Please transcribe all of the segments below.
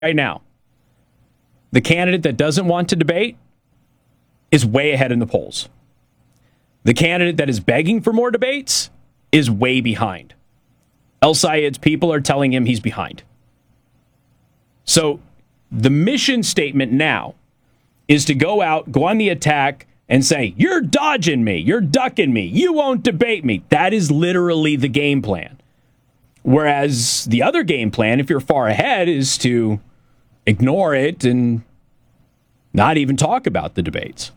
right now, the candidate that doesn't want to debate is way ahead in the polls. The candidate that is begging for more debates is way behind. El Sayed's people are telling him he's behind. So the mission statement now is to go out, go on the attack, and say, you're dodging me, you're ducking me, you won't debate me. That is literally the game plan. Whereas the other game plan, if you're far ahead, is to ignore it and not even talk about the debates.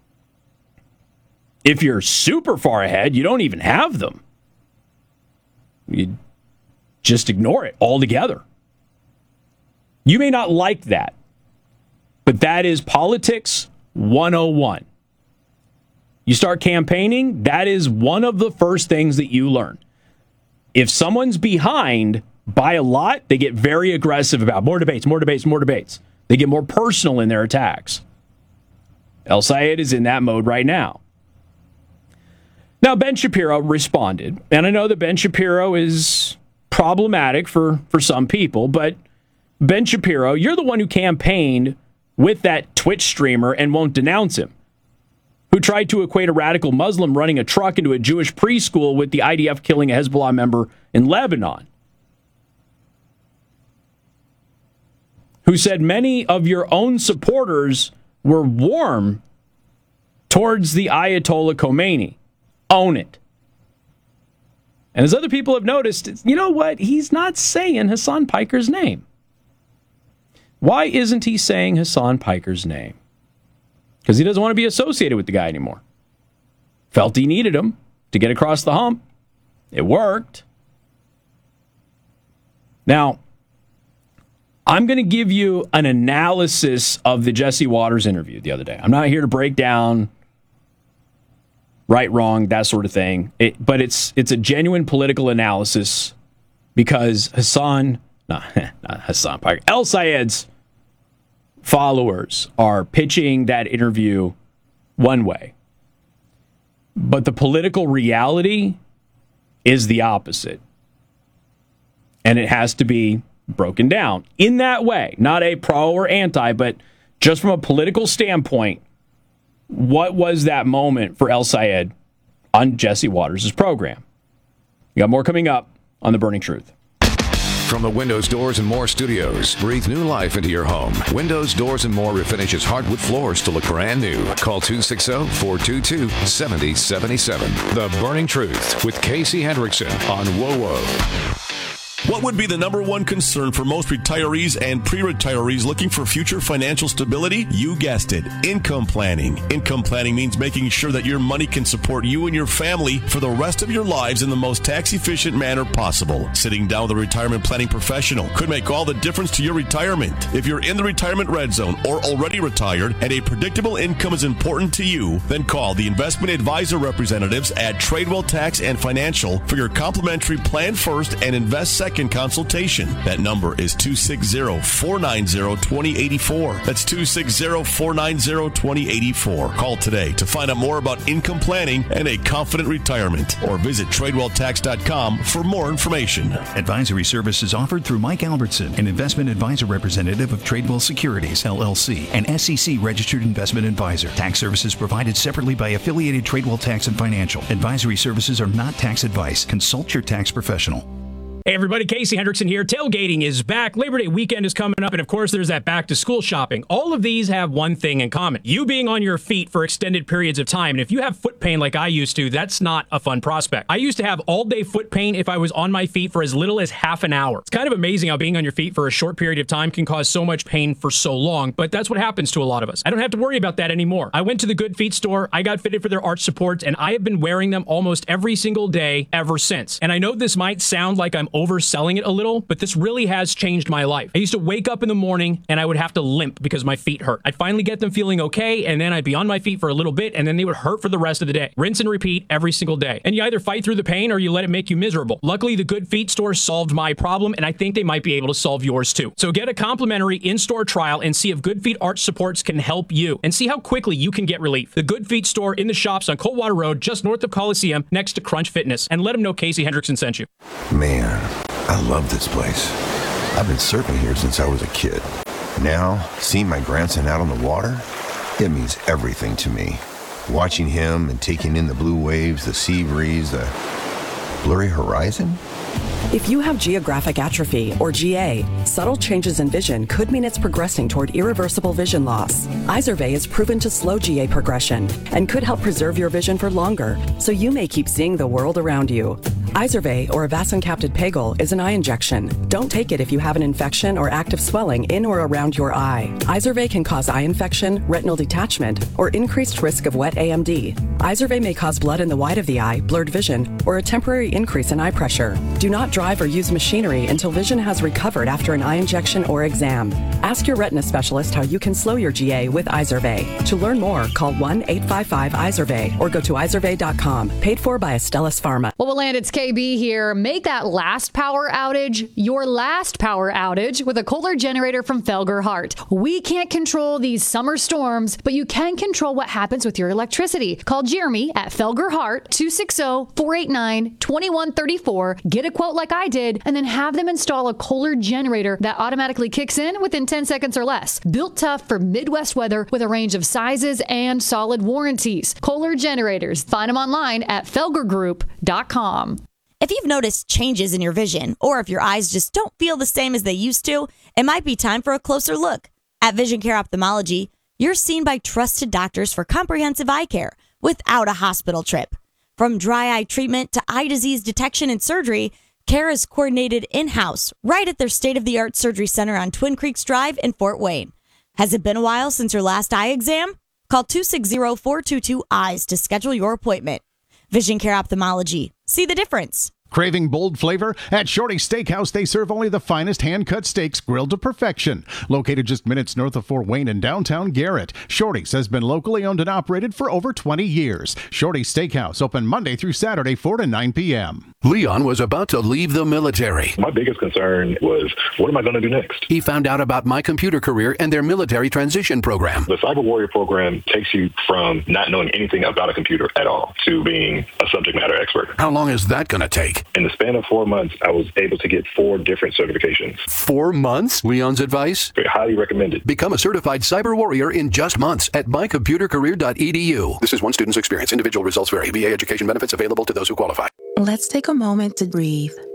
If you're super far ahead, you don't even have them. You just ignore it altogether. You may not like that, but that is politics 101. You start campaigning, that is one of the first things that you learn. If someone's behind by a lot, they get very aggressive about more debates, more debates, more debates. They get more personal in their attacks. El Sayed is in that mode right now. Now, Ben Shapiro responded, and I know that Ben Shapiro is problematic for some people, but Ben Shapiro, you're the one who campaigned with that Twitch streamer and won't denounce him, who tried to equate a radical Muslim running a truck into a Jewish preschool with the IDF killing a Hezbollah member in Lebanon, who said many of your own supporters were warm towards the Ayatollah Khomeini. Own it. And as other people have noticed, you know what? He's not saying Hassan Piker's name. Why isn't he saying Hassan Piker's name? Because he doesn't want to be associated with the guy anymore. Felt he needed him to get across the hump. It worked. Now, I'm going to give you an analysis of the Jesse Waters interview the other day. I'm not here to break down right, wrong, that sort of thing. But it's a genuine political analysis because not Hassan Piker, El Sayed's followers are pitching that interview one way. But the political reality is the opposite. And it has to be broken down in that way. Not a pro or anti, but just from a political standpoint, what was that moment for El Sayed on Jesse Waters' program? You got more coming up on The Burning Truth. From the Windows, Doors, and More studios, breathe new life into your home. Windows, Doors, and More refinishes hardwood floors to look brand new. Call 260-422-7077. The Burning Truth with Casey Hendrickson on WOWO. What would be the number one concern for most retirees and pre-retirees looking for future financial stability? You guessed it, income planning. Income planning means making sure that your money can support you and your family for the rest of your lives in the most tax-efficient manner possible. Sitting down with a retirement planning professional could make all the difference to your retirement. If you're in the retirement red zone or already retired and a predictable income is important to you, then call the investment advisor representatives at Tradewell Tax and Financial for your complimentary Plan First and Invest Second consultation. That number is 260-490-2084. That's 260-490-2084. Call today to find out more about income planning and a confident retirement, or visit TradewellTax.com for more information. Advisory services offered through Mike Albertson, an investment advisor representative of Tradewell Securities, LLC, an SEC registered investment advisor. Tax services provided separately by affiliated Tradewell Tax and Financial. Advisory services are not tax advice. Consult your tax professional. Hey everybody, Casey Hendrickson here. Tailgating is back. Labor Day weekend is coming up, and of course there's that back to school shopping. All of these have one thing in common: you being on your feet for extended periods of time. And if you have foot pain like I used to, that's not a fun prospect. I used to have all day foot pain if I was on my feet for as little as half an hour. It's kind of amazing how being on your feet for a short period of time can cause so much pain for so long, but that's what happens to a lot of us. I don't have to worry about that anymore. I went to the Good Feet store, I got fitted for their arch supports, and I have been wearing them almost every single day ever since. And I know this might sound like I'm overselling it a little, but this really has changed my life. I used to wake up in the morning and I would have to limp because my feet hurt. I'd finally get them feeling okay, and then I'd be on my feet for a little bit, and then they would hurt for the rest of the day. Rinse and repeat every single day. And you either fight through the pain or you let it make you miserable. Luckily, the Good Feet store solved my problem, and I think they might be able to solve yours too. So get a complimentary in-store trial and see if Good Feet arch supports can help you, and see how quickly you can get relief. The Good Feet store in the shops on Coldwater Road, just north of Coliseum, next to Crunch Fitness. And let them know Casey Hendrickson sent you. Man, I love this place. I've been surfing here since I was a kid. Now, seeing my grandson out on the water, it means everything to me. Watching him and taking in the blue waves, the sea breeze, the blurry horizon. If you have geographic atrophy, or GA, subtle changes in vision could mean it's progressing toward irreversible vision loss. Izervay is proven to slow GA progression and could help preserve your vision for longer, so you may keep seeing the world around you. Izervay, or avacincaptad pegol, is an eye injection. Don't take it if you have an infection or active swelling in or around your eye. Izervay can cause eye infection, retinal detachment, or increased risk of wet AMD. Izervay may cause blood in the white of the eye, blurred vision, or a temporary increase in eye pressure. Do not drive or use machinery until vision has recovered after an eye injection or exam. Ask your retina specialist how you can slow your GA with Izervay. To learn more, call 1-855-IZERVAY or go to izervay.com. Paid for by Astellas Pharma. Well, Willand, it's KB here. Make that last power outage your last power outage with a Kohler generator from Felger Hart. We can't control these summer storms, but you can control what happens with your electricity. Call Jeremy at Felger Hart, 260-489-2134. Get a quote like I did, and then have them install a Kohler generator that automatically kicks in within 10 seconds or less. Built tough for Midwest weather with a range of sizes and solid warranties. Kohler generators. Find them online at felgergroup.com. If you've noticed changes in your vision, or if your eyes just don't feel the same as they used to, it might be time for a closer look. At Vision Care Ophthalmology, you're seen by trusted doctors for comprehensive eye care without a hospital trip. From dry eye treatment to eye disease detection and surgery, care is coordinated in-house right at their state-of-the-art surgery center on Twin Creeks Drive in Fort Wayne. Has it been a while since your last eye exam? Call 260-422-EYES to schedule your appointment. Vision Care Ophthalmology. See the difference. Craving bold flavor? At Shorty's Steakhouse, they serve only the finest hand-cut steaks grilled to perfection. Located just minutes north of Fort Wayne in downtown Garrett, Shorty's has been locally owned and operated for over 20 years. Shorty's Steakhouse, open Monday through Saturday, 4 to 9 p.m. Leon was about to leave the military. My biggest concern was, what am I going to do next? He found out about My Computer Career and their military transition program. The Cyber Warrior program takes you from not knowing anything about a computer at all to being a subject matter expert. How long is that going to take? In the span of 4 months, I was able to get 4 different certifications. 4 months? Leon's advice? Highly recommended. Become a certified cyber warrior in just months at mycomputercareer.edu. This is one student's experience. Individual results vary. VA education benefits available to those who qualify. Let's take a moment to breathe.